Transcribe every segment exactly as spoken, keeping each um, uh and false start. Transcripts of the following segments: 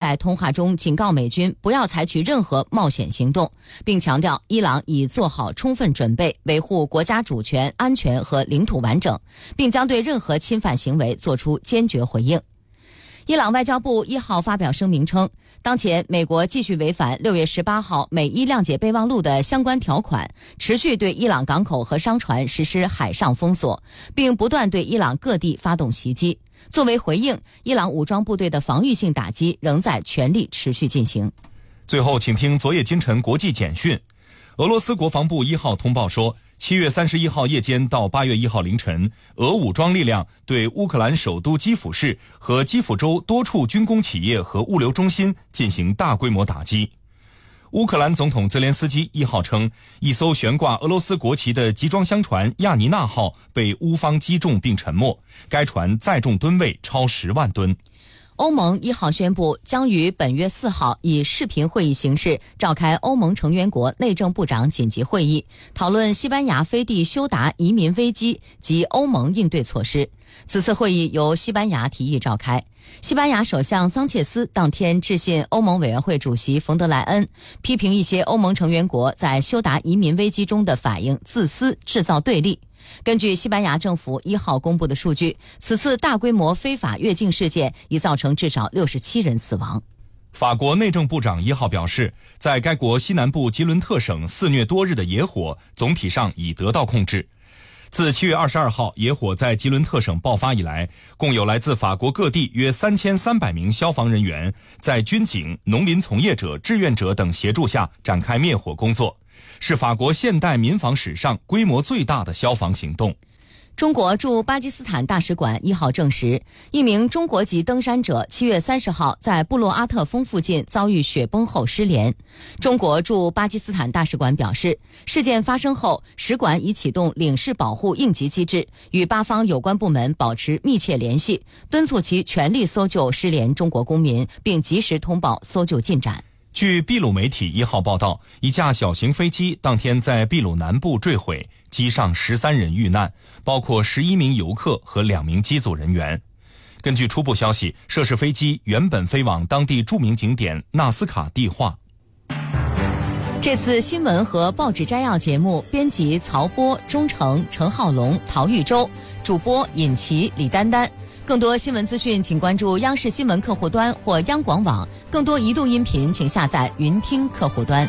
在通话中警告美军不要采取任何冒险行动，并强调伊朗已做好充分准备，维护国家主权、安全和领土完整，并将对任何侵犯行为作出坚决回应。伊朗外交部一号发表声明称，当前美国继续违反六月十八号美伊谅解备忘录的相关条款，持续对伊朗港口和商船实施海上封锁，并不断对伊朗各地发动袭击。作为回应，伊朗武装部队的防御性打击仍在全力持续进行。 最后，请听昨夜今晨国际简讯。俄罗斯国防部一号通报说，七月三十一号夜间到八月一号凌晨，俄武装力量对乌克兰首都基辅市和基辅州多处军工企业和物流中心进行大规模打击。乌克兰总统泽连斯基一号称，一艘悬挂俄罗斯国旗的集装箱船亚尼娜号被乌方击中并沉没，该船载重吨位超十万吨。 欧盟一号宣布，将于本月四号以视频会议形式召开欧盟成员国内政部长紧急会议，讨论西班牙飞地休达移民危机及欧盟应对措施。此次会议由西班牙提议召开。西班牙首相桑切斯当天致信欧盟委员会主席冯德莱恩，批评一些欧盟成员国在休达移民危机中的反应自私，制造对立。根据西班牙政府一号公布的数据，此次大规模非法越境事件已造成至少六十七人死亡。 法国内政部长一号表示，在该国西南部吉伦特省肆虐多日的野火总体上已得到控制。自七月二十二号野火在吉伦特省爆发以来，共有来自法国各地约三千三百名消防人员在军警、农林从业者、志愿者等协助下展开灭火工作，是法国现代民防史上规模最大的消防行动。 中国驻巴基斯坦大使馆一号证实，一名中国籍登山者七月三十号在布洛阿特峰附近遭遇雪崩后失联。中国驻巴基斯坦大使馆表示，事件发生后，使馆已启动领事保护应急机制，与巴方有关部门保持密切联系，敦促其全力搜救失联中国公民，并及时通报搜救进展。 据秘鲁媒体一号报道，一架小型飞机当天在秘鲁南部坠毁，机上十三人遇难，包括十一名游客和两名机组人员。根据初步消息，涉事飞机原本飞往当地著名景点纳斯卡地化。 这次新闻和报纸摘要节目编辑曹波、钟诚、陈浩龙、陶玉洲，主播尹琪、李丹丹。更多新闻资讯请关注央视新闻客户端或央广网，更多移动音频请下载云听客户端。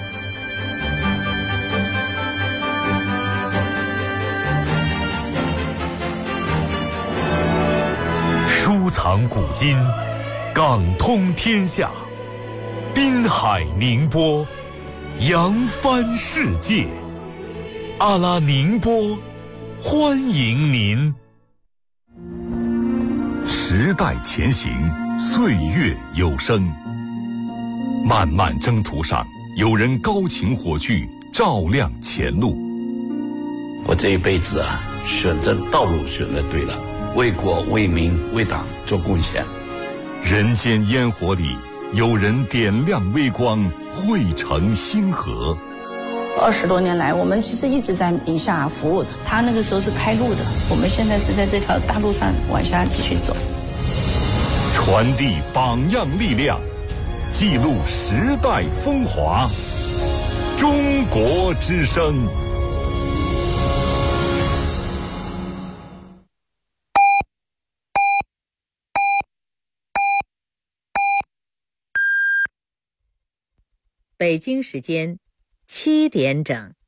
收藏古今，港通天下，滨海宁波，扬帆世界。阿拉宁波，欢迎您。时代前行，岁月有声。漫漫征途上，有人高擎火炬，照亮前路。 我这一辈子啊，选择道路选择对了，为国为民为党做贡献。 人间烟火里，有人点亮微光，汇成星河。 二十多年来，我们其实一直在宁夏服务，他那个时候是开路的，我们现在是在这条大路上往下继续走， 传递榜样力量，记录时代风华。中国之声。 北京时间七点整。